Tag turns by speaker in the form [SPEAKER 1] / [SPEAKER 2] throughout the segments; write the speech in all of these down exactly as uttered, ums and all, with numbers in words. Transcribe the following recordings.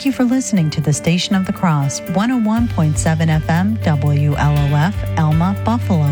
[SPEAKER 1] you for listening to the Station of the Cross, one oh one point seven F M, W L O F, Elma, Buffalo.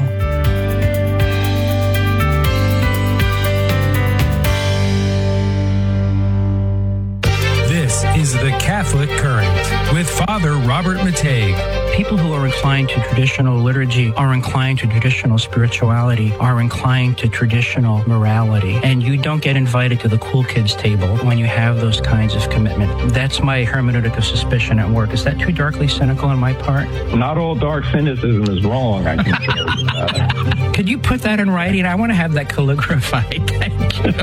[SPEAKER 2] This is the Catholic Current with Father Robert Mateiga.
[SPEAKER 3] People who are inclined to traditional liturgy are inclined to traditional spirituality, are inclined to traditional morality. And you don't get invited to the cool kids table when you have those kinds of commitment. That's my hermeneutic of suspicion at work. Is that too darkly cynical on my part?
[SPEAKER 4] Not all dark cynicism is wrong, I can tell you that.
[SPEAKER 3] Could you put that in writing? I want to have that calligraphied. Thank you.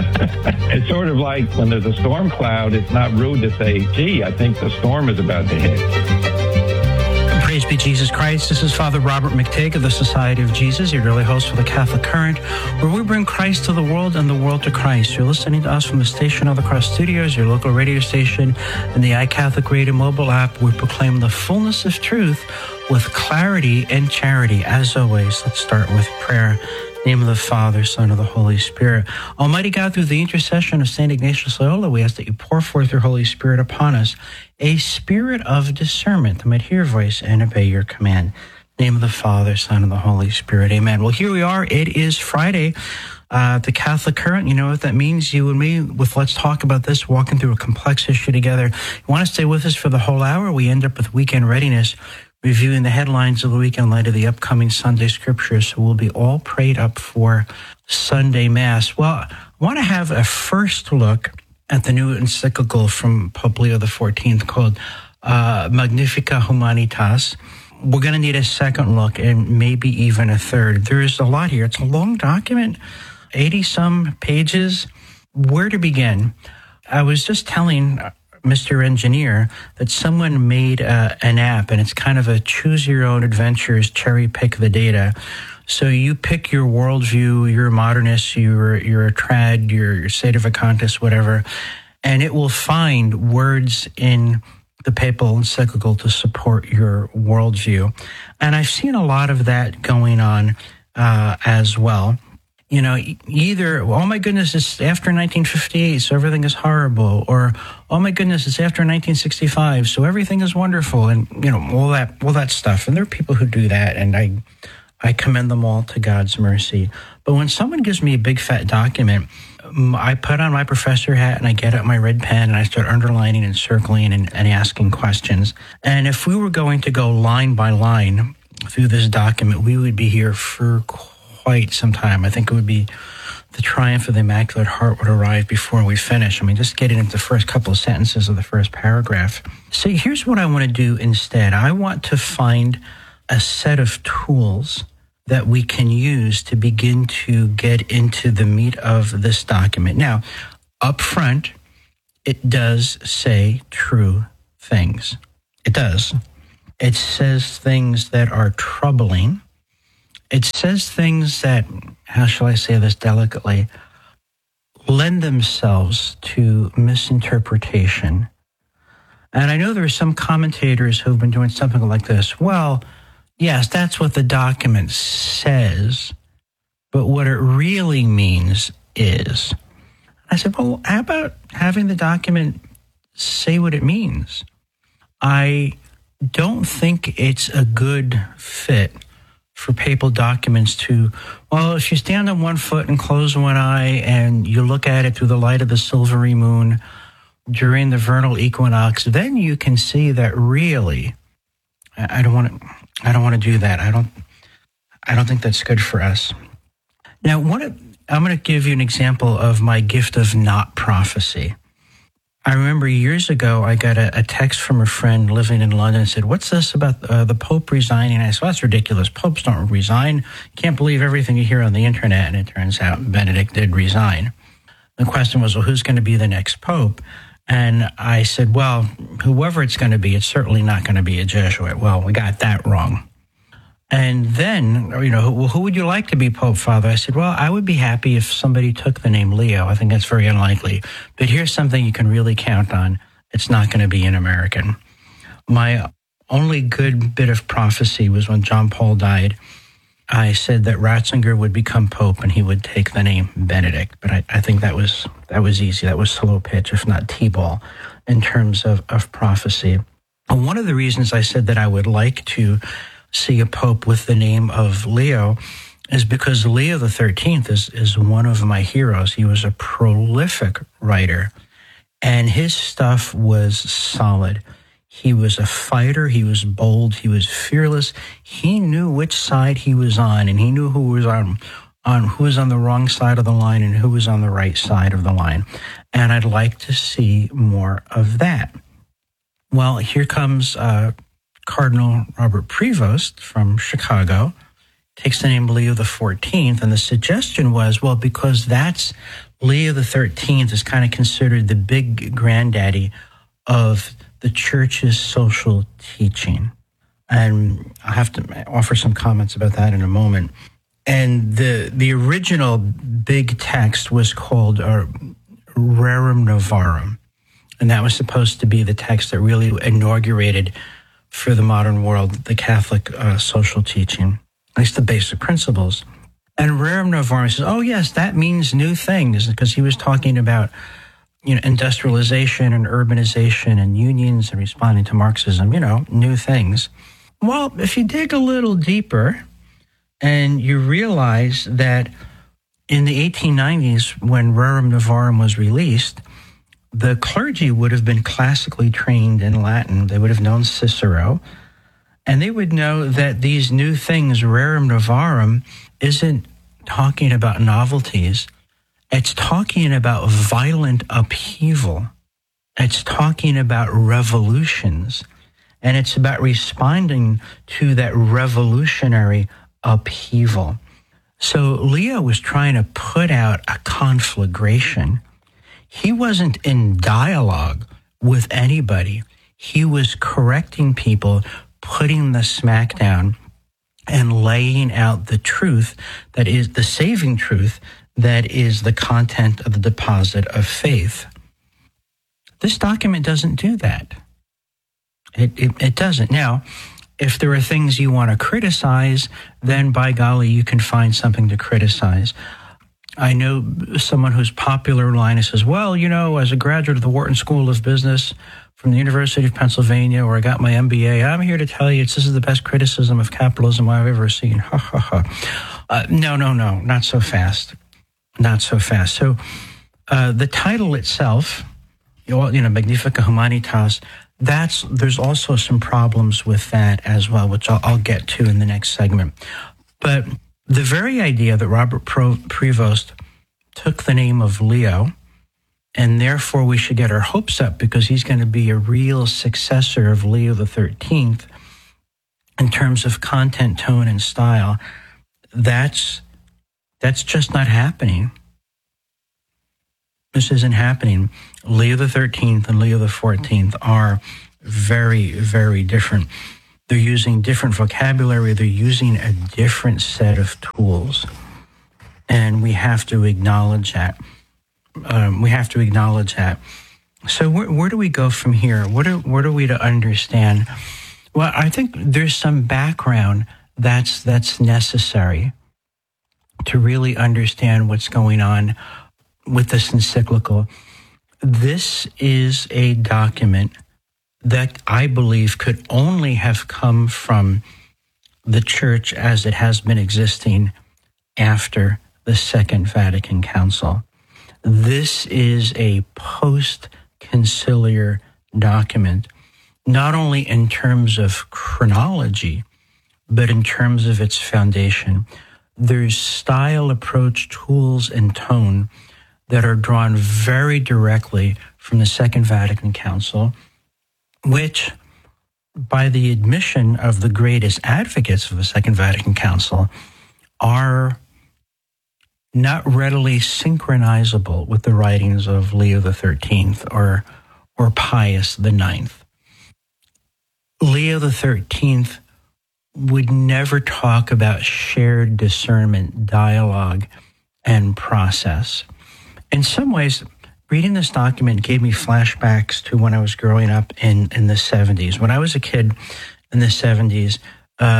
[SPEAKER 4] It's sort of like when there's a storm cloud, it's not rude to say, gee, I think the storm is about to hit.
[SPEAKER 3] Praise be Jesus Christ. This is Father Robert Mateiga of the Society of Jesus, your daily host for the Catholic Current, where we bring Christ to the world and the world to Christ. You're listening to us from the Station of the Cross Studios, your local radio station, and the iCatholic Radio mobile app. We proclaim the fullness of truth with clarity and charity. As always, let's start with prayer. In the name of the Father, Son, and the Holy Spirit. Almighty God, through the intercession of Saint Ignatius Loyola, we ask that you pour forth your Holy Spirit upon us, a spirit of discernment that might hear your voice and obey your command. In the name of the Father, Son, and the Holy Spirit. Amen. Well, here we are. It is Friday. Uh, the Catholic Current, you know what that means? You and me, with Let's Talk About This, walking through a complex issue together. You want to stay with us for the whole hour? We end up with weekend readiness, reviewing the headlines of the week in light of the upcoming Sunday scriptures. So we'll be all prayed up for Sunday Mass. Well, I want to have a first look at the new encyclical from Pope Leo the fourteenth called uh, Magnificat Humanitas. We're going to need a second look and maybe even a third. There is a lot here. It's a long document, eighty-some pages. Where to begin? I was just telling Mister Engineer that someone made uh, an app, and it's kind of a choose your own adventures, cherry pick the data. So you pick your worldview, you're a modernist, you're, you're a trad, you're, you're sedevacantist, whatever, and it will find words in the papal encyclical to support your worldview. And I've seen a lot of that going on uh, as well. You know, either, oh my goodness, it's after nineteen fifty-eight, so everything is horrible, or, oh my goodness, it's after nineteen sixty-five, so everything is wonderful, and, you know, all that, all that stuff. And there are people who do that, and I, I commend them all to God's mercy. But when someone gives me a big fat document, I put on my professor hat and I get out my red pen and I start underlining and circling and, and asking questions. And if we were going to go line by line through this document, we would be here for quite some time. I think it would be the triumph of the Immaculate Heart would arrive before we finish. I mean, just getting into the first couple of sentences of the first paragraph. So here's what I want to do instead. I want to find a set of tools that we can use to begin to get into the meat of this document. Now, up front, it does say true things. It does. It says things that are troubling. It says things that, how shall I say this delicately, lend themselves to misinterpretation. And I know there are some commentators who've been doing something like this. Well, yes, that's what the document says, but what it really means is. I said, well, how about having the document say what it means? I don't think it's a good fit for papal documents to, well, if you stand on one foot and close one eye and you look at it through the light of the silvery moon during the vernal equinox, then you can see that really, I don't want to, I don't want to do that. I don't, I don't think that's good for us. Now, one of, I'm going to give you an example of my gift of not prophecy. I remember years ago, I got a, a text from a friend living in London and said, what's this about uh, the Pope resigning? I said, well, that's ridiculous. Popes don't resign. You can't believe everything you hear on the internet. And it turns out Benedict did resign. The question was, well, who's going to be the next Pope? And I said, well, whoever it's going to be, it's certainly not going to be a Jesuit. Well, we got that wrong. And then, you know, well, who would you like to be Pope, Father? I said, well, I would be happy if somebody took the name Leo. I think that's very unlikely. But here's something you can really count on. It's not going to be an American. My only good bit of prophecy was when John Paul died. I said that Ratzinger would become Pope and he would take the name Benedict. But I, I think that was that was easy. That was slow pitch, if not T-ball, in terms of, of prophecy. And one of the reasons I said that I would like to see a Pope with the name of Leo is because Leo the thirteenth is, is one of my heroes. He was a prolific writer, and his stuff was solid. He was a fighter. He was bold. He was fearless. He knew which side he was on, and he knew who was on, on who was on the wrong side of the line and who was on the right side of the line. And I'd like to see more of that. Well, here comes uh, Cardinal Robert Prevost from Chicago, takes the name Leo the fourteenth, and the suggestion was, well, because that's Leo the thirteenth is kind of considered the big granddaddy of the church's social teaching. And I'll have to offer some comments about that in a moment. And the the original big text was called uh, Rerum Novarum. And that was supposed to be the text that really inaugurated for the modern world the Catholic uh, social teaching, at least the basic principles. And Rerum Novarum says, oh, yes, that means new things, because he was talking about you know, industrialization and urbanization and unions and responding to Marxism, you know, new things. Well, if you dig a little deeper and you realize that in the eighteen nineties, when Rerum Novarum was released, the clergy would have been classically trained in Latin. They would have known Cicero, and they would know that these new things, Rerum Novarum, isn't talking about novelties. It's talking about violent upheaval. It's talking about revolutions. And it's about responding to that revolutionary upheaval. So Leo was trying to put out a conflagration. He wasn't in dialogue with anybody. He was correcting people, putting the smack down, and laying out the truth that is the saving truth that is the content of the deposit of faith. This document doesn't do that. It, it, it doesn't. Now, if there are things you want to criticize, then by golly, you can find something to criticize. I know someone who's popular online says, well, you know, as a graduate of the Wharton School of Business from the University of Pennsylvania, where I got my M B A, I'm here to tell you it's, this is the best criticism of capitalism I've ever seen. Ha, ha, ha. Uh, no, no, no, not so fast. Not so fast. So uh, the title itself, you know, Magnificat Humanitas, that's there's also some problems with that as well, which I'll, I'll get to in the next segment. But the very idea that Robert Prevost took the name of Leo, and therefore we should get our hopes up because he's going to be a real successor of Leo the thirteenth in terms of content, tone, and style, that's That's just not happening. This isn't happening. Leo the thirteenth and Leo the fourteenth are very, very different. They're using different vocabulary. They're using a different set of tools. And we have to acknowledge that. Um, we have to acknowledge that. So where, where do we go from here? What are, what are we to understand? Well, I think there's some background that's that's necessary to really understand what's going on with this encyclical. This is a document that I believe could only have come from the church as it has been existing after the Second Vatican Council. This is a post-conciliar document, not only in terms of chronology, but in terms of its foundation. There's style, approach, tools, and tone that are drawn very directly from the Second Vatican Council, which, by the admission of the greatest advocates of the Second Vatican Council, are not readily synchronizable with the writings of Leo the thirteenth or, or Pius the ninth. Leo the thirteenth would never talk about shared discernment, dialogue, and process. In some ways, reading this document gave me flashbacks to when I was growing up in, in the seventies. When I was a kid in the seventies, uh,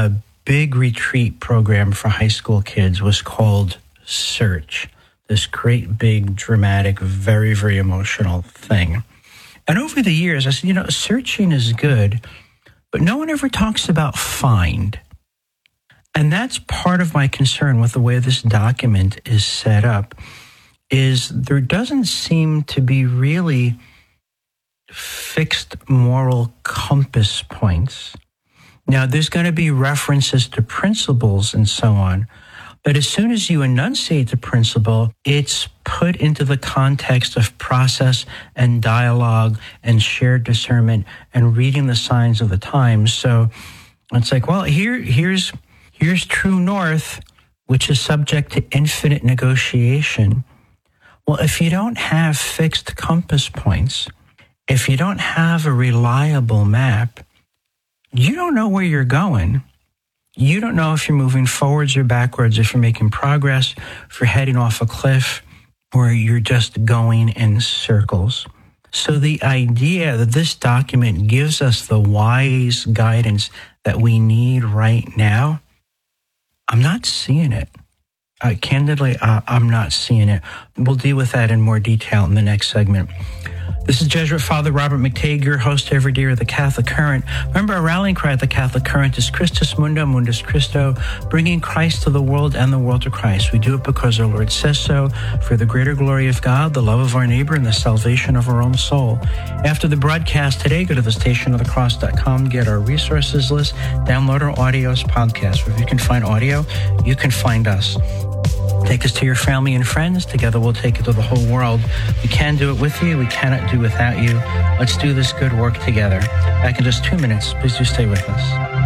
[SPEAKER 3] big retreat program for high school kids was called Search. This great, big, dramatic, very, very emotional thing. And over the years, I said, you know, searching is good, but no one ever talks about find. And that's part of my concern with the way this document is set up, is there doesn't seem to be really fixed moral compass points. Now, there's going to be references to principles and so on, but as soon as you enunciate the principle, it's put into the context of process and dialogue and shared discernment and reading the signs of the times. So it's like, well, here, here's, here's true north, which is subject to infinite negotiation. Well, if you don't have fixed compass points, if you don't have a reliable map, you don't know where you're going. You don't know if you're moving forwards or backwards, if you're making progress, if you're heading off a cliff, or you're just going in circles. So the idea that this document gives us the wise guidance that we need right now, I'm not seeing it. Uh, candidly, uh, I'm not seeing it. We'll deal with that in more detail in the next segment. This is Jesuit Father Robert McTeigue, your host every day of the Catholic Current. Remember, our rallying cry at the Catholic Current is Christus Mundo, Mundus Christo, bringing Christ to the world and the world to Christ. We do it because our Lord says so, for the greater glory of God, the love of our neighbor, and the salvation of our own soul. After the broadcast today, go to the station of the cross dot com, get our resources list, download our audios podcast. Where you can find audio, you can find us. Take us to your family and friends. Together we'll take it to the whole world. We can do it with you. We cannot do without you. Let's do this good work together. Back in just two minutes. Please do stay with us.